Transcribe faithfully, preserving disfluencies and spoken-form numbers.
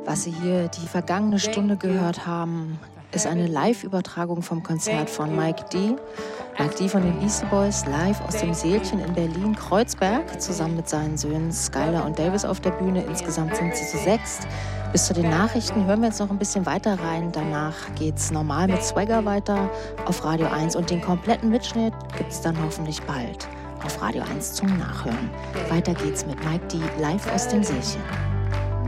Was Sie hier die vergangene Stunde gehört haben, ist eine Live-Übertragung vom Konzert von Mike D. Mike D. von den Beastie Boys live aus dem Sälchen in Berlin-Kreuzberg, zusammen mit seinen Söhnen Skylar und Davis auf der Bühne. Insgesamt sind sie zu sechst. Bis zu den Nachrichten hören wir jetzt noch ein bisschen weiter rein. Danach geht's normal mit Swagger weiter auf Radio eins und den kompletten Mitschnitt gibt's dann hoffentlich bald auf Radio eins zum Nachhören. Weiter geht's mit Mike D. live aus dem Sälchen.